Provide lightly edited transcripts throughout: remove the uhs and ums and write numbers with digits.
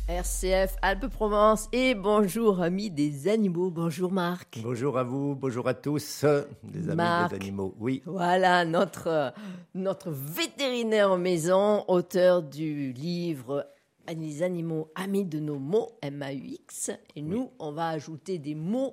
RCF Alpes-Provence et bonjour amis des animaux, bonjour Marc. Bonjour à vous, bonjour à tous, les amis Marc, des animaux. Oui. Voilà notre vétérinaire maison, auteur du livre Les animaux amis de nos mots, MAUX. Et nous, on va ajouter des mots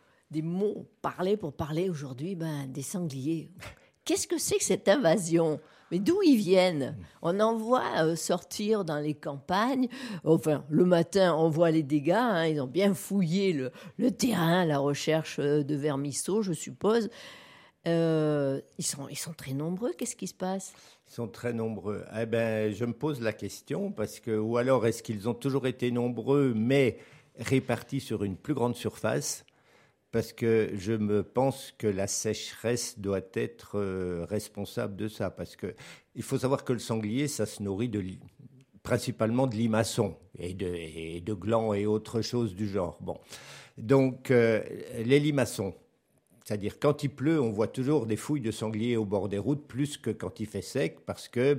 parlés pour parler aujourd'hui des sangliers. Qu'est-ce que c'est que cette invasion ? Mais d'où ils viennent ? On en voit sortir dans les campagnes. Enfin, le matin, on voit les dégâts. Ils ont bien fouillé le terrain à la recherche de vermisseaux, je suppose. Ils sont très nombreux. Qu'est-ce qui se passe ? Ils sont très nombreux. Eh ben, je me pose la question parce que, ou alors est-ce qu'ils ont toujours été nombreux, mais répartis sur une plus grande surface ? Parce que je me pense que la sécheresse doit être responsable de ça. Parce que il faut savoir que le sanglier, ça se nourrit principalement de limaçons et de glands et autres choses du genre. Bon. Donc, les limaçons, c'est-à-dire quand il pleut, on voit toujours des fouilles de sangliers au bord des routes plus que quand il fait sec parce que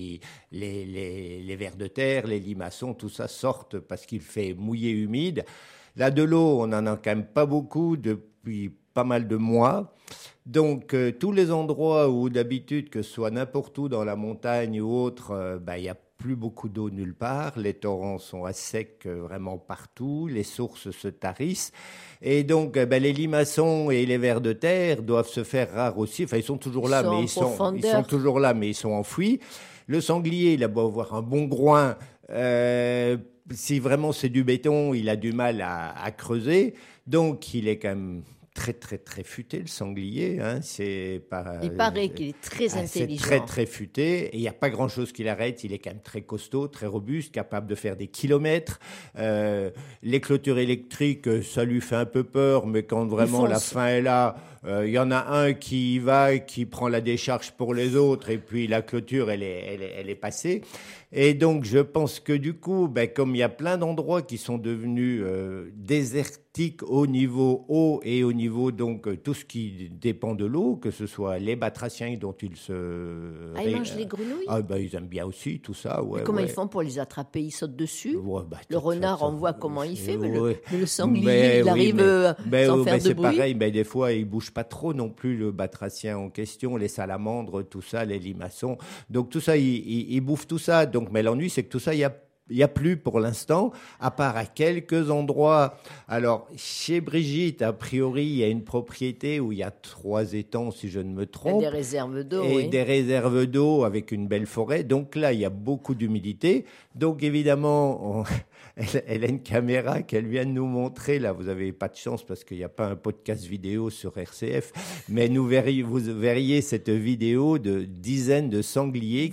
les vers de terre, les limaçons, tout ça sortent parce qu'il fait mouillé, humide. Là, de l'eau, on n'en a quand même pas beaucoup depuis pas mal de mois. Donc, tous les endroits où d'habitude, que ce soit n'importe où dans la montagne ou autre, il n'y a plus beaucoup d'eau nulle part. Les torrents sont à sec vraiment partout. Les sources se tarissent. Et donc, les limaçons et les vers de terre doivent se faire rares aussi. Enfin, ils sont toujours là, mais ils sont toujours là, mais ils sont enfouis. Le sanglier, il a beau avoir un bon groin. Si vraiment c'est du béton, il a du mal à creuser. Donc, il est quand même très, très, très futé, le sanglier. Il paraît qu'il est très intelligent. C'est très, très futé. Et il n'y a pas grand-chose qui l'arrête. Il est quand même très costaud, très robuste, capable de faire des kilomètres. Les clôtures électriques, ça lui fait un peu peur. Mais quand vraiment la fin est là, il y en a un qui y va, qui prend la décharge pour les autres. Et puis la clôture, elle est passée. Et donc, je pense que du coup, comme il y a plein d'endroits qui sont devenus désertiques au niveau eau et au niveau, donc, tout ce qui dépend de l'eau, que ce soit les batraciens dont ils se... ils mangent les grenouilles ? Ils aiment bien aussi, tout ça. Ouais, comment ils font pour les attraper ? Ils sautent dessus ? Le renard, on voit comment il fait, mais le sanglier, il arrive sans faire de c'est bruit. Pareil, des fois, il ne bouge pas trop non plus, le batracien en question, les salamandres, tout ça, les limaçons. Donc, tout ça, il bouffe tout ça. Donc, mais l'ennui, c'est que tout ça, il y a plus pour l'instant, à part à quelques endroits. Alors, chez Brigitte, a priori, il y a une propriété où il y a 3 étangs, si je ne me trompe. Et des réserves d'eau, Et des réserves d'eau avec une belle forêt. Donc là, il y a beaucoup d'humidité. Donc, évidemment, elle a une caméra qu'elle vient de nous montrer. Là, vous n'avez pas de chance parce qu'il n'y a pas un podcast vidéo sur RCF. Mais vous verriez cette vidéo de dizaines de sangliers.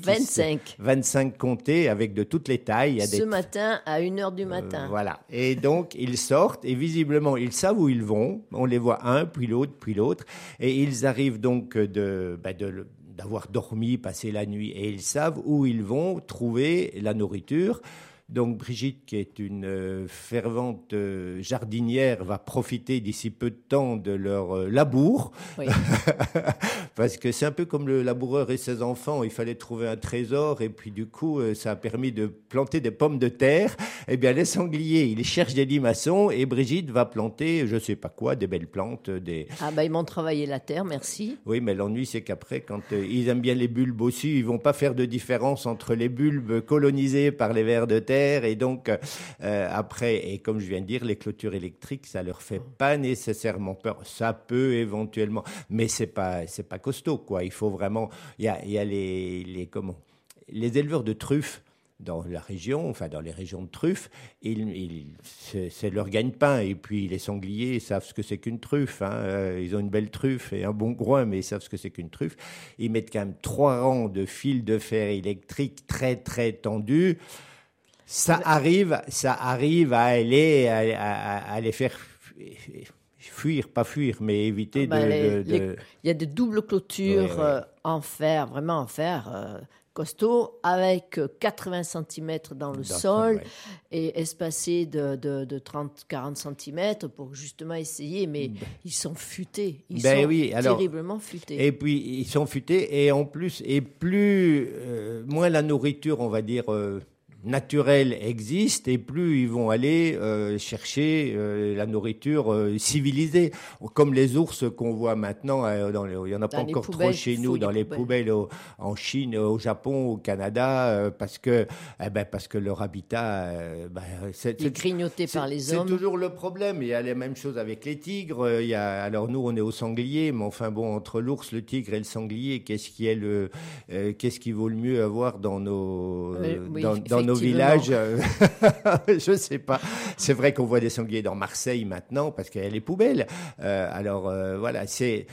25 comptés avec de toutes les tailles. Ce matin, à 1h du matin. Voilà. Et donc, ils sortent et visiblement, ils savent où ils vont. On les voit un, puis l'autre. Et ils arrivent donc d'avoir dormi, passé la nuit. Et ils savent où ils vont trouver la nourriture. Donc Brigitte, qui est une fervente jardinière, va profiter d'ici peu de temps de leur labour. Oui. Parce que c'est un peu comme le laboureur et ses enfants. Il fallait trouver un trésor et puis du coup, ça a permis de planter des pommes de terre. Eh bien, les sangliers, ils cherchent des limaçons et Brigitte va planter, je ne sais pas quoi, des belles plantes. Ils m'ont travaillé la terre, merci. Oui, mais l'ennui, c'est qu'après, quand ils aiment bien les bulbes aussi, ils ne vont pas faire de différence entre les bulbes colonisés par les vers de terre. Et donc, après, et comme je viens de dire, les clôtures électriques, ça leur fait pas nécessairement peur. Ça peut éventuellement, mais c'est pas costaud, quoi. Il faut vraiment, il y a les éleveurs de truffes dans la région, enfin dans les régions de truffes, c'est leur gagne-pain. Et puis les sangliers savent ce que c'est qu'une truffe. Ils ont une belle truffe et un bon groin, mais ils savent ce que c'est qu'une truffe. Ils mettent quand même 3 rangs de fils de fer électriques très très tendus. Ça arrive à les faire fuir, pas fuir, mais éviter il y a des doubles clôtures en fer, vraiment en fer, costaud, avec 80 cm dans le sol et espacés de 30-40 cm pour justement essayer, mais ils sont futés, terriblement futés. Et puis, ils sont futés et en plus, moins la nourriture, on va dire... naturelle existe et plus ils vont aller chercher la nourriture civilisée, comme les ours qu'on voit maintenant. Il y en a pas encore trop chez nous dans les poubelles en Chine, au Japon, au Canada, parce que leur habitat est grignoté par les hommes. C'est toujours le problème. Il y a les mêmes choses avec les tigres. Alors nous, on est au sanglier, mais enfin bon, entre l'ours, le tigre et le sanglier, qu'est-ce qui vaut le mieux avoir dans nos villages? Je sais pas. C'est vrai qu'on voit des sangliers dans Marseille maintenant parce qu'il y a les poubelles. Voilà, c'est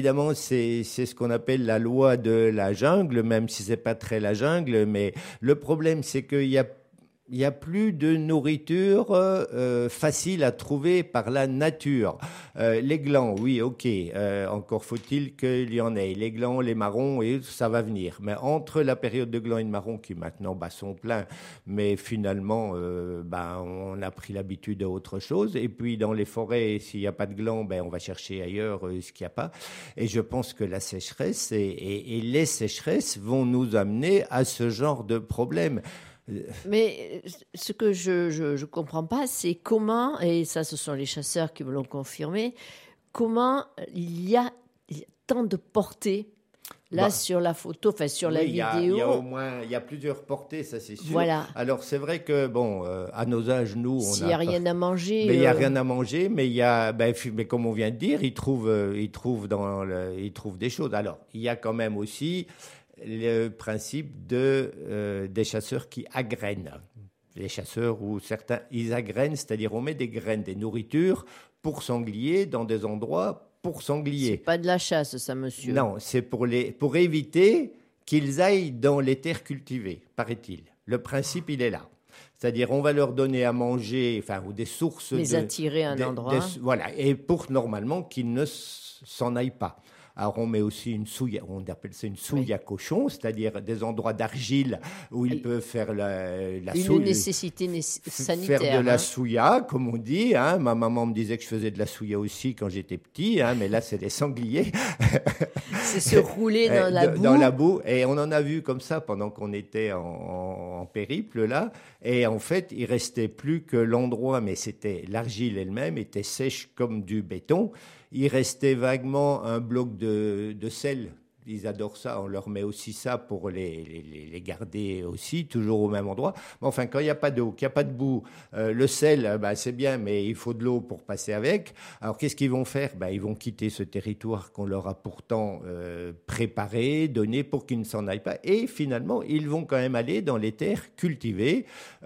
ce qu'on appelle la loi de la jungle, même si c'est pas très la jungle. Mais le problème, c'est qu'il y a plus de nourriture facile à trouver par la nature. Les glands, oui, ok. Encore faut-il qu'il y en ait. Les glands, les marrons, et ça va venir. Mais entre la période de glands et de marrons, qui maintenant sont pleins, mais finalement, on a pris l'habitude à autre chose. Et puis dans les forêts, s'il n'y a pas de glands, on va chercher ailleurs ce qu'il n'y a pas. Et je pense que la sécheresse et les sécheresses vont nous amener à ce genre de problème. Mais ce que je comprends pas, c'est comment, et ça ce sont les chasseurs qui me l'ont confirmé, comment il y a tant de portées là sur la photo, enfin sur la vidéo. Il y a plusieurs portées, ça c'est sûr. Voilà. Alors c'est vrai que à nos âges, nous, s'il n'y a rien à manger, mais il y a rien à manger, mais mais comme on vient de dire, ils trouvent des choses. Alors il y a quand même aussi le principe des chasseurs qui agrènent. Les chasseurs ou certains, ils agrènent, c'est-à-dire on met des graines, des nourritures pour sangliers dans des endroits pour sangliers. C'est pas de la chasse, ça, monsieur. Non, c'est pour éviter qu'ils aillent dans les terres cultivées, paraît-il. Le principe, il est là. C'est-à-dire, on va leur donner à manger, ou des sources. Les attirer à un endroit. Voilà, et pour normalement qu'ils ne s'en aillent pas. Alors, on met aussi une souille, on appelle ça une souille à cochon, c'est-à-dire des endroits d'argile où ils peuvent faire la souille. Une nécessité sanitaire. Faire de la souilla, comme on dit. Ma maman me disait que je faisais de la souilla aussi quand j'étais petit, mais là, c'est des sangliers. C'est se rouler dans la boue. Dans la boue. Et on en a vu comme ça pendant qu'on était en périple, là. Et en fait, il restait plus que l'endroit, mais l'argile elle-même était sèche comme du béton. Il restait vaguement un bloc de sel. Ils adorent ça. On leur met aussi ça pour les garder aussi, toujours au même endroit. Mais enfin, quand il n'y a pas d'eau, qu'il n'y a pas de boue, le sel, c'est bien, mais il faut de l'eau pour passer avec. Alors, qu'est-ce qu'ils vont faire? Ils vont quitter ce territoire qu'on leur a pourtant préparé, donné pour qu'ils ne s'en aillent pas. Et finalement, ils vont quand même aller dans les terres cultivées,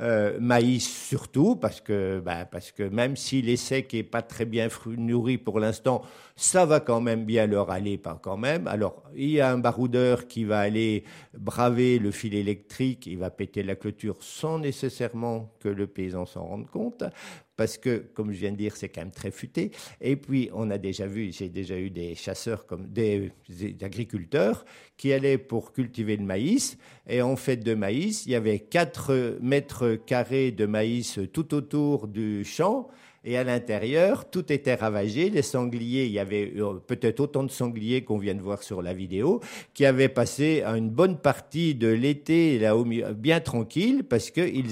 maïs surtout, parce que même s'il est sec et pas très bien nourri pour l'instant, ça va quand même bien leur aller, pas quand même. Alors, il y a un baroudeur qui va aller braver le fil électrique, il va péter la clôture sans nécessairement que le paysan s'en rende compte, parce que, comme je viens de dire, c'est quand même très futé. Et puis, j'ai déjà eu des chasseurs, comme des agriculteurs, qui allaient pour cultiver le maïs. Et en fait, de maïs, il y avait 4 mètres carrés de maïs tout autour du champ. Et à l'intérieur, tout était ravagé. Les sangliers, il y avait peut-être autant de sangliers qu'on vient de voir sur la vidéo, qui avaient passé une bonne partie de l'été là bien tranquille, parce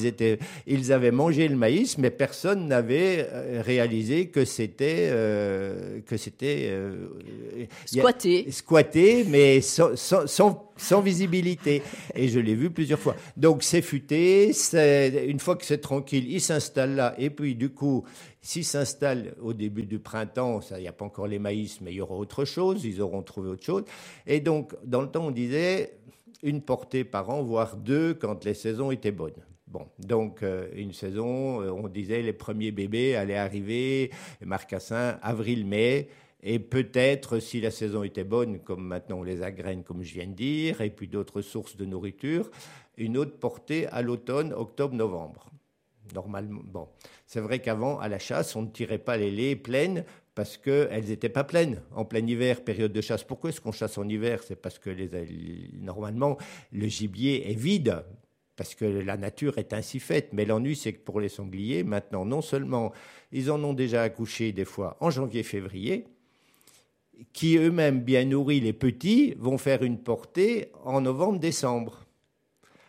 ils avaient mangé le maïs, mais personne n'avait réalisé que c'était squatté, mais sans visibilité. Et je l'ai vu plusieurs fois. Donc c'est futé. Une fois que c'est tranquille, ils s'installent là. Et puis du coup, s'ils s'installent au début du printemps, il n'y a pas encore les maïs, mais il y aura autre chose. Ils auront trouvé autre chose. Et donc, dans le temps, on disait une portée par an, voire 2 quand les saisons étaient bonnes. Bon, donc une saison, on disait les premiers bébés allaient arriver, les marcassins, avril-mai. Et peut-être, si la saison était bonne, comme maintenant on les agrène, comme je viens de dire, et puis d'autres sources de nourriture, une autre portée à l'automne, octobre-novembre. Normalement, bon. C'est vrai qu'avant, à la chasse, on ne tirait pas les laits pleines parce qu'elles n'étaient pas pleines. En plein hiver, période de chasse. Pourquoi est-ce qu'on chasse en hiver? C'est parce que normalement, le gibier est vide, parce que la nature est ainsi faite. Mais l'ennui, c'est que pour les sangliers, maintenant, non seulement ils en ont déjà accouché des fois en janvier-février, qui eux-mêmes, bien nourris, les petits, vont faire une portée en novembre-décembre.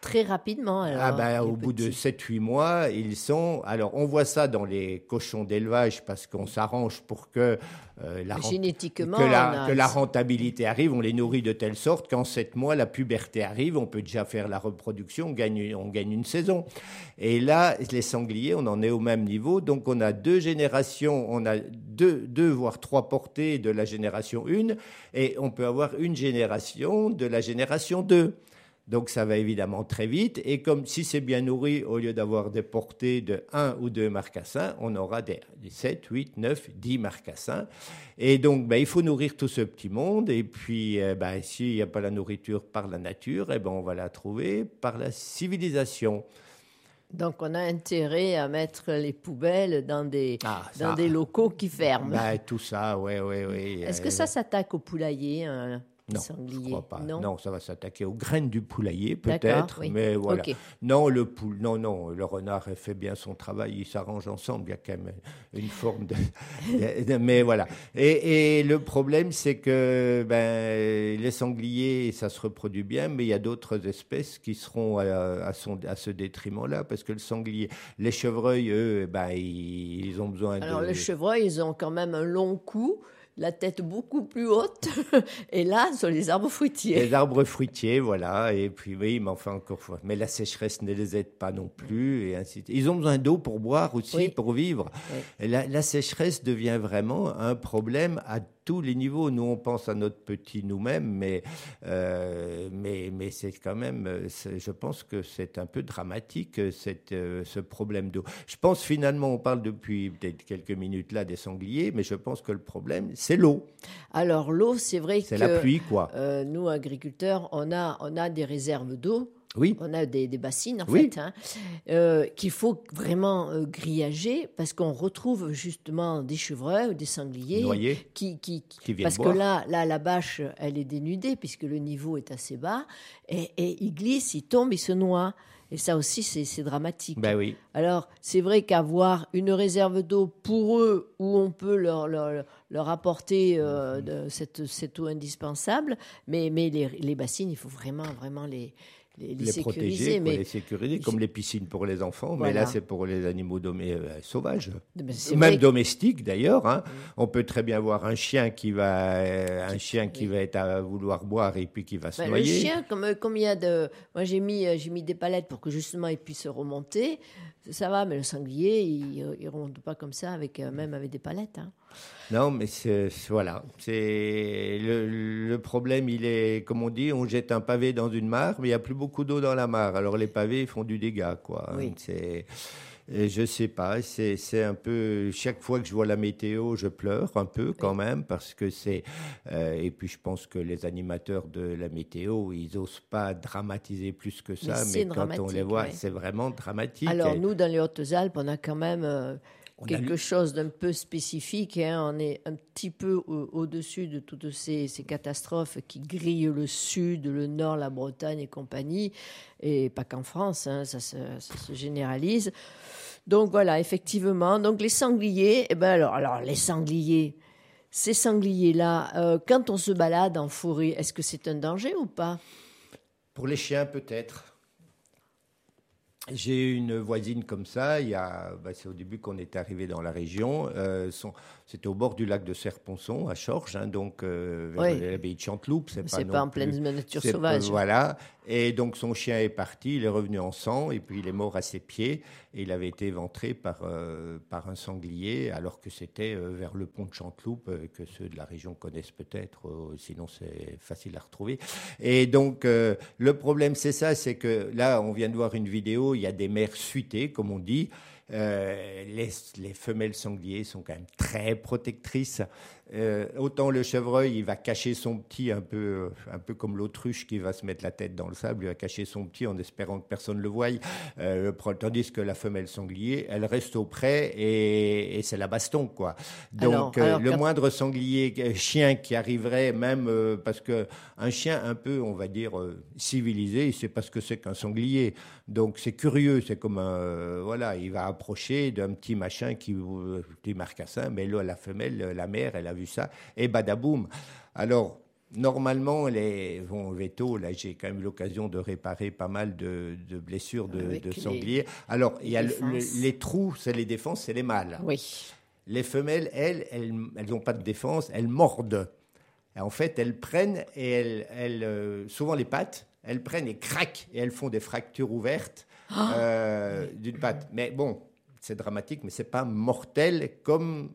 très rapidement. Alors, Au bout de 7-8 mois, ils sont... Alors, on voit ça dans les cochons d'élevage parce qu'on s'arrange pour que, génétiquement, que la rentabilité arrive. On les nourrit de telle sorte qu'en 7 mois, la puberté arrive. On peut déjà faire la reproduction. On gagne une saison. Et là, les sangliers, on en est au même niveau. Donc, on a 2 générations. On a 2 voire 3 portées de la génération 1. Et on peut avoir une génération de la génération 2. Donc ça va évidemment très vite. Et comme si c'est bien nourri, au lieu d'avoir des portées de 1 ou 2 marcassins, on aura des 7, 8, 9, 10 marcassins. Et donc il faut nourrir tout ce petit monde. Et puis s'il n'y a pas la nourriture par la nature, on va la trouver par la civilisation. Donc, on a intérêt à mettre les poubelles dans des locaux qui ferment. Tout ça, oui. Est-ce que ça s'attaque au poulailler, non, sanglier? Je crois pas. Non, ça va s'attaquer aux graines du poulailler, peut-être. D'accord, oui. Mais voilà. Okay. Non, le renard fait bien son travail, ils s'arrangent ensemble. Il y a quand même une forme de... Mais voilà. Et le problème, c'est que les sangliers, ça se reproduit bien, mais il y a d'autres espèces qui seront à ce détriment-là, parce que le sanglier, les chevreuils, eux, ils ont besoin Alors, les chevreuils, ils ont quand même un long cou, la tête beaucoup plus haute, et là, sur les arbres fruitiers. Les arbres fruitiers, voilà, et puis oui, mais enfin encore fois. Mais la sécheresse ne les aide pas non plus, et ainsi de suite. Ils ont besoin d'eau pour boire aussi, pour vivre. Oui. Et la sécheresse devient vraiment un problème à tous les niveaux. Nous, on pense à notre petit nous-mêmes, mais c'est quand même, je pense que c'est un peu dramatique, ce problème d'eau. Je pense finalement, on parle depuis peut-être quelques minutes là des sangliers, mais je pense que le problème, c'est l'eau. Alors l'eau, c'est vrai que... C'est la pluie, quoi. Nous, agriculteurs, on a des réserves d'eau. Oui. On a des bassines, en fait, qu'il faut vraiment grillager parce qu'on retrouve justement des chevreuils ou des sangliers noyés qui viennent parce boire. Que là, la bâche, elle est dénudée puisque le niveau est assez bas et ils glissent, ils tombent, ils se noient. Et ça aussi, c'est dramatique. Ben oui. Alors, c'est vrai qu'avoir une réserve d'eau pour eux, où on peut leur apporter cette eau indispensable, mais les bassines, il faut vraiment les protéger, pour les sécuriser, comme les piscines pour les enfants, voilà. Mais là c'est pour les animaux sauvages, même domestiques d'ailleurs. Hein. On peut très bien avoir un chien qui va être à vouloir boire et puis qui va se noyer. Le chien, comme il y a moi j'ai mis des palettes pour que justement il puisse remonter. Ça va, mais le sanglier, il remonte pas comme ça, même avec des palettes. Hein. Non, mais voilà. Le problème, il est, comme on dit, on jette un pavé dans une mare, mais il n'y a plus beaucoup d'eau dans la mare. Alors les pavés font du dégât, quoi. Oui. Je sais pas, c'est un peu... Chaque fois que je vois la météo, je pleure un peu quand même, parce que c'est... et puis je pense que les animateurs de la météo, ils n'osent pas dramatiser plus que ça, mais quand on les voit, c'est vraiment dramatique. Alors nous, dans les Hautes-Alpes, on a quand même... quelque chose d'un peu spécifique. Hein. On est un petit peu au-dessus de toutes ces catastrophes qui grillent le sud, le nord, la Bretagne et compagnie. Et pas qu'en France, hein, ça se généralise. Donc voilà, effectivement. Donc les sangliers, alors les sangliers, ces sangliers-là, quand on se balade en forêt, est-ce que c'est un danger ou pas ? Pour les chiens, peut-être. J'ai une voisine comme ça, c'est au début qu'on est arrivé dans la région, c'était au bord du lac de Serponçon, à Chorges, hein, donc vers l'abbaye de Chanteloup. C'est pas en pleine nature sauvage. Voilà, et donc son chien est parti, il est revenu en sang, et puis il est mort à ses pieds, et il avait été éventré par un sanglier, alors que c'était vers le pont de Chanteloup, que ceux de la région connaissent peut-être, sinon c'est facile à retrouver. Et donc, le problème c'est ça, c'est que là, on vient de voir une vidéo, il y a des mères fuitées, comme on dit. Les femelles sangliers sont quand même très protectrices. Autant le chevreuil, il va cacher son petit un peu comme l'autruche qui va se mettre la tête dans le sable, il va cacher son petit en espérant que personne ne le voie. Tandis que la femelle sanglier, elle reste auprès et c'est la baston, quoi. Donc le moindre sanglier, chien qui arriverait même, parce que un chien un peu, on va dire, civilisé, il sait pas ce que c'est qu'un sanglier. Donc c'est curieux, c'est comme il va approcher d'un petit machin petit marcassin, mais là la femelle, la mère, elle a vu ça et badaboum. Alors Normalement, Veto, là, j'ai quand même eu l'occasion de réparer pas mal de blessures de sangliers. Alors, il y a les trous, c'est les défenses, c'est les mâles. Oui. Les femelles, elles n'ont pas de défense, elles mordent. Et en fait, elles prennent et souvent les pattes, elles prennent et craquent et elles font des fractures ouvertes d'une patte. Mais bon, c'est dramatique, mais c'est pas mortel comme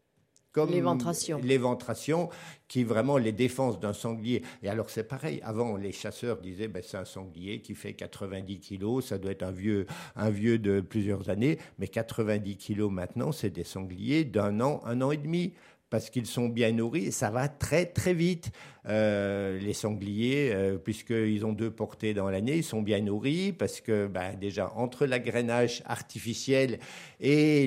l'éventration, qui vraiment les défenses d'un sanglier. Et alors c'est pareil, avant les chasseurs disaient c'est un sanglier qui fait 90 kilos, ça doit être un vieux de plusieurs années, mais 90 kilos maintenant, c'est des sangliers d'un an et demi. Parce qu'ils sont bien nourris, et ça va très très vite. Les sangliers, puisqu'ils ont 2 portées dans l'année, ils sont bien nourris, parce que déjà, entre l'agrainage artificiel et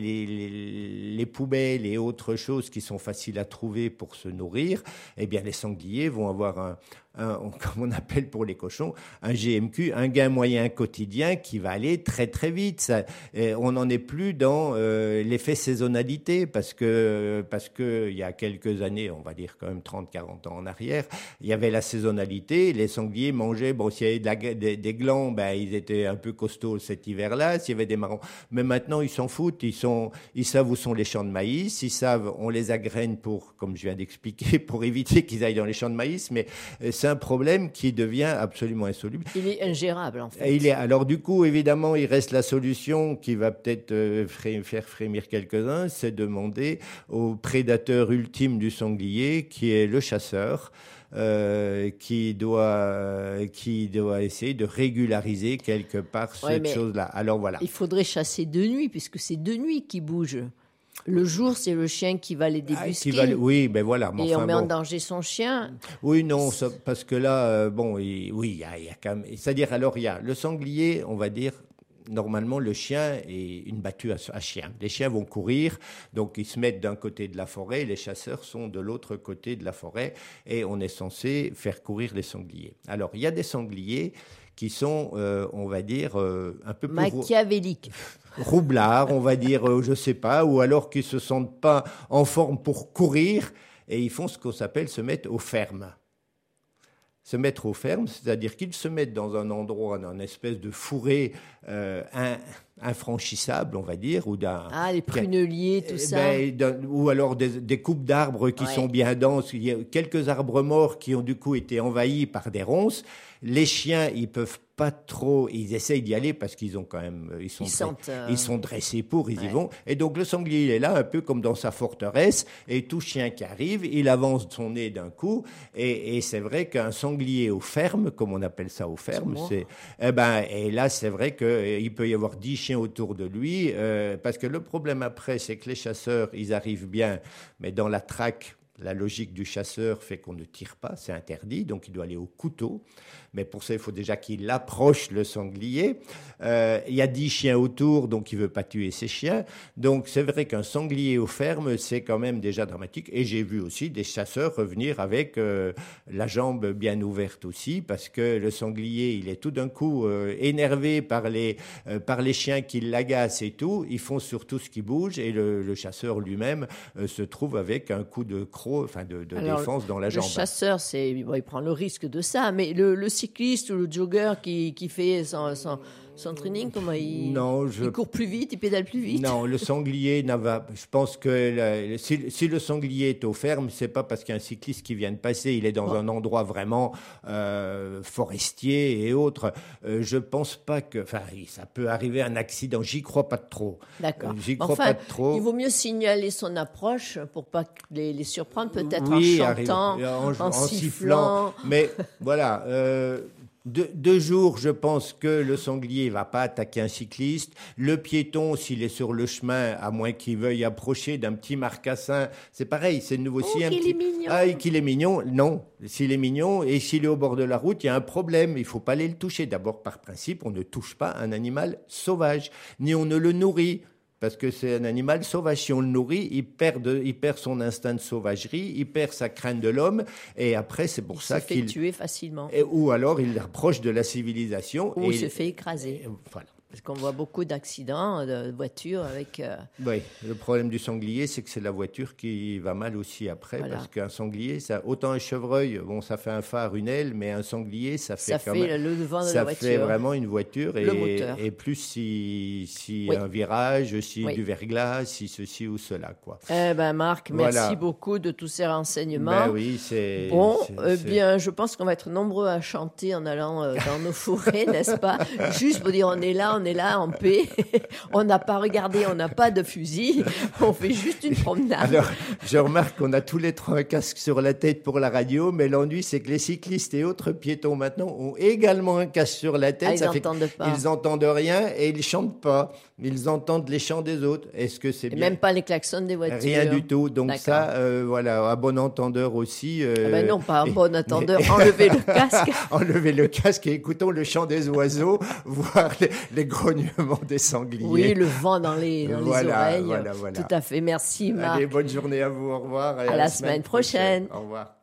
les poubelles et autres choses qui sont faciles à trouver pour se nourrir, eh bien les sangliers vont avoir comme on appelle pour les cochons, un GMQ, un gain moyen quotidien qui va aller très très vite. On n'en est plus dans l'effet saisonnalité parce que il y a quelques années, on va dire quand même 30-40 ans en arrière, il y avait la saisonnalité, les sangliers mangeaient, s'il y avait des glands, ils étaient un peu costauds cet hiver-là, s'il y avait des marrons. Mais maintenant, ils s'en foutent, ils savent où sont les champs de maïs, ils savent, on les agrène comme je viens d'expliquer, pour éviter qu'ils aillent dans les champs de maïs, mais c'est un problème qui devient absolument insoluble. Il est ingérable, en fait. Alors, du coup, évidemment, il reste la solution qui va peut-être faire frémir quelques-uns, c'est demander au prédateur ultime du sanglier, qui est le chasseur, qui doit essayer de régulariser quelque part cette chose-là. Alors, voilà. Il faudrait chasser de nuit, puisque c'est de nuit qu'ils bougent. Le jour, c'est le chien qui va les débusquer. Oui, voilà. Et on met en danger son chien. Oui, non, parce que là, il y a quand même... C'est-à-dire, alors, il y a le sanglier, on va dire, normalement, le chien est une battue à chien. Les chiens vont courir, donc ils se mettent d'un côté de la forêt, les chasseurs sont de l'autre côté de la forêt, et on est censé faire courir les sangliers. Alors, il y a des sangliers qui sont, on va dire, un peu plus... machiavéliques. Roublards, on va dire, je sais pas, ou alors qui se sentent pas en forme pour courir, et ils font ce qu'on s'appelle se mettre aux fermes. Se mettre aux fermes, c'est-à-dire qu'ils se mettent dans un endroit, dans une espèce de fourré infranchissable, on va dire, ou les pruneliers, tout ça. Ou alors des coupes d'arbres qui sont bien denses. Il y a quelques arbres morts qui ont du coup été envahis par des ronces. Les chiens, ils peuvent pas trop, ils essayent d'y aller parce qu'ils ont quand même, ils sont dressés pour, ils y vont. Et donc le sanglier, il est là un peu comme dans sa forteresse, et tout chien qui arrive, il avance son nez d'un coup, et c'est vrai qu'un sanglier aux fermes, comme on appelle ça aux fermes, et là c'est vrai qu'il peut y avoir 10 chiens autour de lui, parce que le problème après, c'est que les chasseurs, ils arrivent bien, mais dans la traque, la logique du chasseur fait qu'on ne tire pas, c'est interdit, donc il doit aller au couteau. Mais pour ça, il faut déjà qu'il approche le sanglier. Il y a 10 chiens autour, donc il ne veut pas tuer ses chiens. Donc c'est vrai qu'un sanglier aux fermes, c'est quand même déjà dramatique. Et j'ai vu aussi des chasseurs revenir avec la jambe bien ouverte aussi, parce que le sanglier, il est tout d'un coup énervé par les chiens qui l'agacent et tout. Ils font surtout ce qui bouge, et le chasseur lui-même se trouve avec un coup de croc, de défense dans la jambe. Le chasseur, il prend le risque de ça, mais le cycliste ou le jogger qui fait son training, comment il court plus vite, il pédale plus vite. Non, le sanglier je pense que si le sanglier est aux fermes, c'est pas parce qu'il y a un cycliste qui vient de passer, il est dans un endroit vraiment forestier et autres. Je pense pas que, ça peut arriver un accident, j'y crois pas trop. D'accord. Pas trop. Il vaut mieux signaler son approche pour pas les surprendre, peut-être en chantant, en sifflant. Mais voilà. De jour, je pense que le sanglier ne va pas attaquer un cycliste. Le piéton, s'il est sur le chemin, à moins qu'il veuille approcher d'un petit marcassin, c'est pareil, c'est de nouveau aussi un petit... est mignon. Qu'il est mignon. Non, s'il est mignon et s'il est au bord de la route, il y a un problème. Il ne faut pas aller le toucher. D'abord, par principe, on ne touche pas un animal sauvage, ni on ne le nourrit. Parce que c'est un animal sauvage. Si on le nourrit, il perd son instinct de sauvagerie, il perd sa crainte de l'homme, et après, c'est pour ça qu'il se fait tuer facilement. Ou alors, il approche de la civilisation. Ou il se fait écraser. Voilà. Parce qu'on voit beaucoup d'accidents de voitures avec... Oui, le problème du sanglier, c'est que c'est la voiture qui va mal aussi après, Voilà. parce qu'un sanglier, autant un chevreuil, bon, ça fait un phare, une aile, mais un sanglier, ça fait Ça quand fait même... le devant de la Ça voiture. fait vraiment une voiture, Le moteur. et plus si Oui. un virage, si Oui. du verglas, si ceci ou cela, quoi. Eh ben Marc, Voilà. merci beaucoup de tous ces renseignements. Ben oui, c'est... Bon, c'est- bien, je pense qu'on va être nombreux à chanter en allant dans nos forêts, n'est-ce pas? Juste pour dire, on est là, en paix. On n'a pas regardé, on n'a pas de fusil. On fait juste une promenade. Alors, je remarque qu'on a tous les trois un casque sur la tête pour la radio, mais l'ennui, c'est que les cyclistes et autres piétons maintenant ont également un casque sur la tête. Ah, ils Ça fait n'entendent pas. Ils entendent rien et ils chantent pas. Ils entendent les chants des autres. Est-ce que c'est Et bien? même pas les klaxons des voitures. Rien du tout. Donc D'accord. ça, voilà, à bon entendeur aussi. Ah ben non, pas un bon attendeur. Enlevez le casque. Enlevez le casque et écoutons le chant des oiseaux, voir les grognements des sangliers. Oui, le vent dans les Voilà, oreilles. voilà. Tout à fait. Merci, Marc. Allez, bonne journée à vous. Au revoir. Et À la semaine prochaine. Au revoir.